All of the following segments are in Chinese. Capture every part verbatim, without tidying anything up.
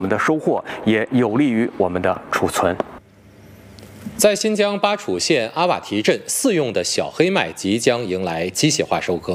我们的收获也有利于我们的储存。 在新疆巴楚县阿瓦提镇，四用的小黑麦即将迎来机械化收割。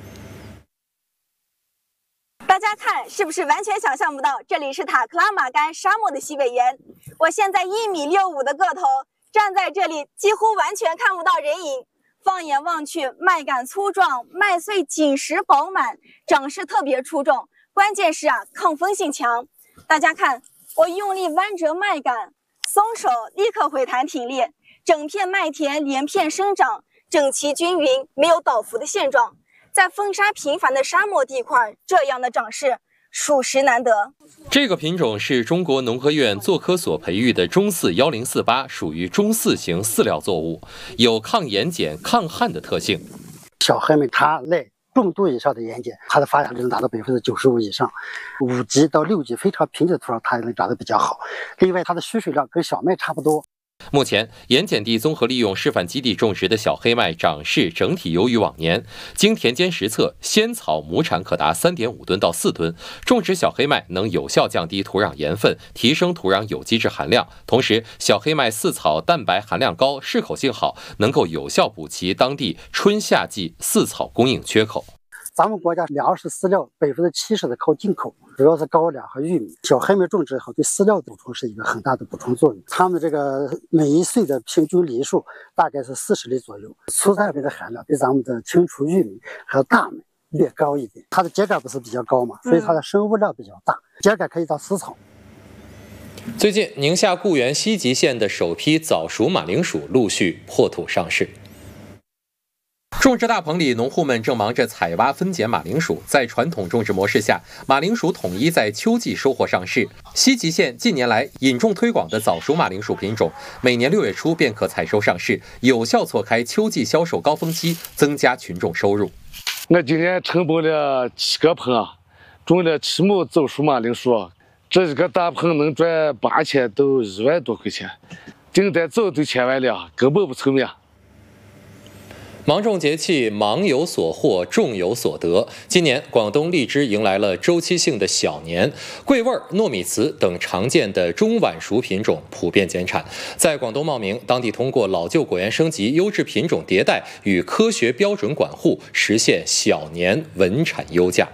大家看，是不是完全想象不到，这里是塔克拉玛干沙漠的西北缘？我现在一米六五的个头，站在这里几乎完全看不到人影。放眼望去，麦秆粗壮，麦穗紧实饱满，长势特别出众。关键是啊，抗风性强。大家看，我用力弯折麦秆，松手立刻回弹挺立，整片麦田连片生长，整齐均匀，没有倒伏的现状。在风沙频繁的沙漠地块，这样的长势属实难得。 这个品种是中国农科院作科所培育的中四幺零四八，属于中四型饲料作物，有抗盐碱、抗旱的特性。 小黑麦它耐重度以上的盐碱，它的发芽率能达到百分之九十五以上。五级到六级非常贫瘠的土壤，它也能长得比较好。另外，它的需水量跟小麦差不多。 目前，盐碱地综合利用示范基地种植的小黑麦长势整体优于往年。经田间实测，鲜草亩产可达 三点五吨到四吨。种植小黑麦能有效降低土壤盐分，提升土壤有机质含量。同时，小黑麦饲草蛋白含量高，适口性好，能够有效补齐当地春夏季饲草供应缺口。 咱们国家粮食饲料百分之七十的靠进口，主要是高粱和玉米。小黑麦种植后对饲料补充是一个很大的补充作用。它们这个每一穗的平均粒数大概是四十粒左右，粗蛋白的含量比咱们的青储玉米和大麦略高一点。它的秸秆不是比较高嘛，所以它的生物量比较大，秸秆可以当饲草。 最近，宁夏固原西吉县的首批早熟马铃薯陆续破土上市。种植大棚里，农户们正忙着采挖分拣马铃薯。在传统种植模式下，马铃薯统一在秋季收获上市。西吉县近年来引种推广的早熟马铃薯品种，每年六月初便可采收上市，有效错开秋季销售高峰期，增加群众收入。 我今天承包了七个棚啊，种了七亩早熟马铃薯，这一个大棚能赚八千到一万多块钱，订单早都签完了，根本不愁命。 芒种节气，忙有所获，种有所得。今年广东荔枝迎来了周期性的小年，桂味、糯米糍等常见的中晚熟品种普遍减产。在广东茂名，当地通过老旧果园升级、优质品种迭代与科学标准管护，实现小年稳产优价。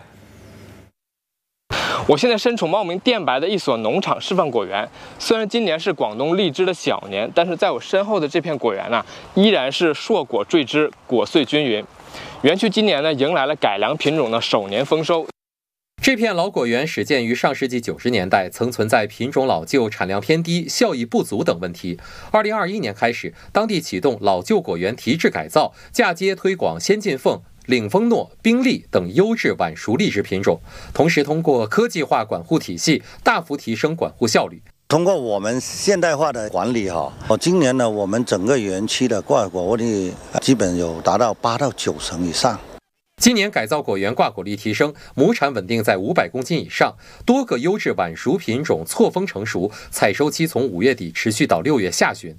我现在身处茂名电白的一所农场示范果园，虽然今年是广东荔枝的小年，但是在我身后的这片果园呢，依然是硕果缀枝，果穗均匀。园区今年呢，迎来了改良品种的首年丰收。 这片老果园始建于上世纪九十年代，曾存在品种老旧、产量偏低、效益不足等问题。二零二一年开始，当地启动老旧果园提质改造，嫁接推广先进凤、领风糯、冰荔等优质晚熟荔枝品种，同时通过科技化管护体系，大幅提升管护效率。 通过我们现代化的管理哈，哦，今年呢，我们整个园区的挂果率基本有达到八到九成以上。 今年改造果园挂果率提升，亩产稳定在五百公斤以上，多个优质晚熟品种错峰成熟，采收期从五月底持续到六月下旬。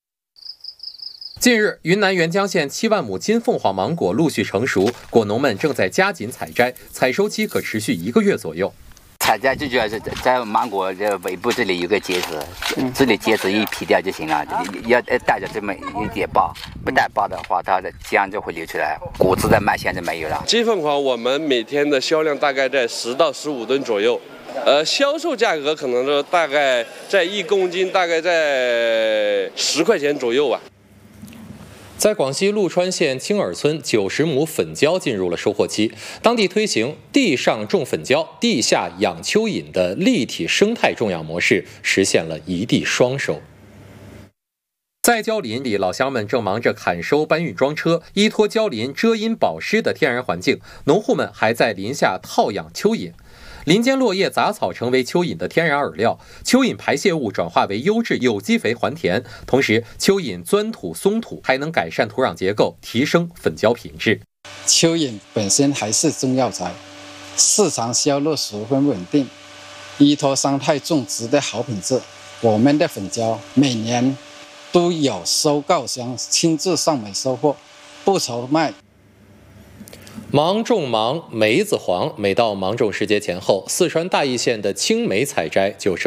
近日，云南沅江县七万亩金凤凰芒果陆续成熟，果农们正在加紧采摘，采收期可持续一个月左右。 采摘最主要是在芒果的尾部这里有个结子，这里结子一劈掉就行了，要带着这么一点苞，不带苞的话，它的浆就会流出来，果子的卖相就没有了。 金凤凰我们每天的销量大概在十到十五吨左右。呃，销售价格可能是大概在一公斤大概在十块钱左右吧。 在广西陆川县青耳村，九十亩粉椒进入了收获期。当地推行地上种粉椒、地下养蚯蚓的立体生态种养模式，实现了一地双收。在蕉林里，老乡们正忙着砍收搬运装车，依托蕉林遮阴保湿的天然环境，农户们还在林下套养蚯蚓。林间落叶杂草成为蚯蚓的天然饵料，蚯蚓排泄物转化为优质有机肥还田，同时蚯蚓钻土松土，还能改善土壤结构，提升粉椒品质。 蚯蚓本身还是中药材，市场销路十分稳定。依托生态种植的好品质，我们的粉椒每年都有收购商亲自上门收货，不愁卖。 芒种芒，梅子黄。每到芒种时节前后，四川大邑县的青梅采摘就